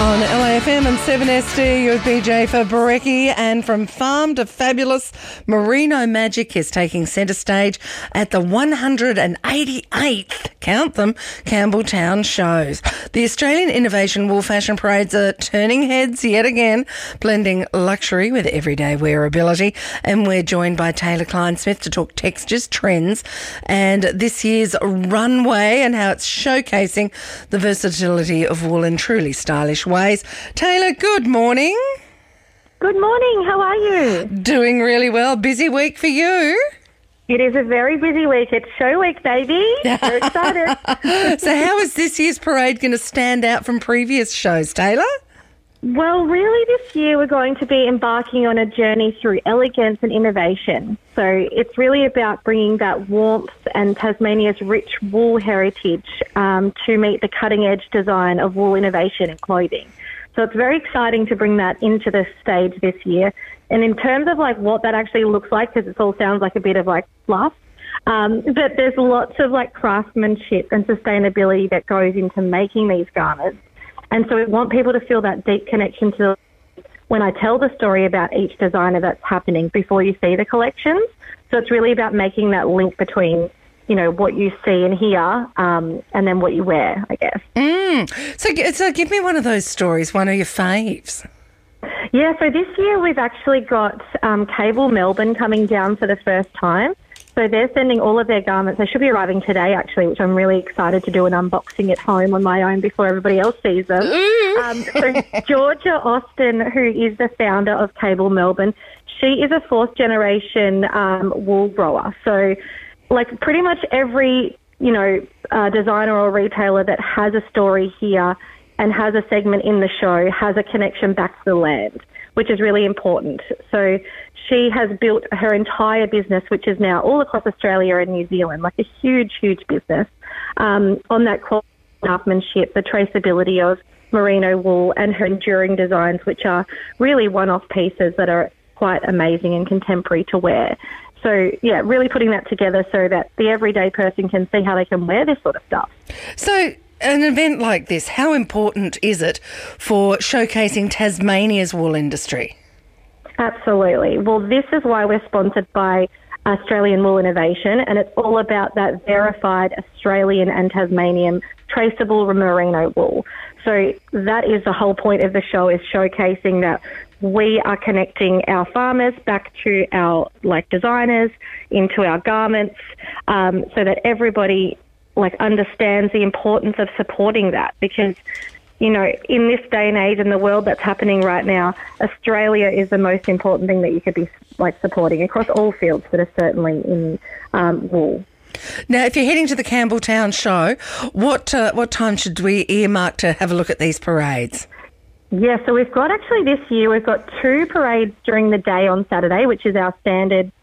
On LAFM and 7SD, you're with BJ for Brekkie, and from farm to fabulous, Merino Magic is taking centre stage at the 188th, count them, Campbelltown shows. The Australian Innovation Wool Fashion Parades are turning heads yet again, blending luxury with everyday wearability, and we're joined by Taylor Klein-Smith to talk textures, trends, and this year's runway and how it's showcasing the versatility of wool in truly stylish ways. Taylor, good morning. Good morning. How are you? Doing really well. Busy week for you. It is a very busy week. It's show week, baby. We're excited. So how is this year's parade going to stand out from previous shows, Taylor? Well, really this year we're going to be embarking on a journey through elegance and innovation. So it's really about bringing that warmth and Tasmania's rich wool heritage to meet the cutting-edge design of wool innovation in clothing. So it's very exciting to bring that into the stage this year. And in terms of like what that actually looks like, because it all sounds like a bit of like fluff, but there's lots of like craftsmanship and sustainability that goes into making these garments. And so we want people to feel that deep connection to when I tell the story about each designer that's happening before you see the collections. So it's really about making that link between, you know, what you see and hear and then what you wear, I guess. So give me one of those stories, one of your faves. Yeah, so this year we've actually got Cable Melbourne coming down for the first time. So they're sending all of their garments. They should be arriving today, actually, which I'm really excited to do an unboxing at home on my own before everybody else sees them. So Georgia Austin, who is the founder of Cable Melbourne, she is a fourth-generation wool grower. So, like, pretty much every, designer or retailer that has a story here and has a segment in the show has a connection back to the land, which is really important. So she has built her entire business, which is now all across Australia and New Zealand, like a huge, huge business, on that craftsmanship, the traceability of merino wool and her enduring designs, which are really one-off pieces that are quite amazing and contemporary to wear. So, yeah, really putting that together so that the everyday person can see how they can wear this sort of stuff. So an event like this, how important is it for showcasing Tasmania's wool industry? Absolutely. Well, this is why we're sponsored by Australian Wool Innovation, and it's all about that verified Australian and Tasmanian traceable merino wool. So that is the whole point of the show, is showcasing that we are connecting our farmers back to our designers, into our garments, so that everybody understands the importance of supporting that, because in this day and age in the world that's happening right now, Australia is the most important thing that you could be supporting across all fields, but are certainly in wool. Now, if you're heading to the Campbelltown show, what time should we earmark to have a look at these parades? Yeah, so we've got two parades during the day on Saturday, which is our standard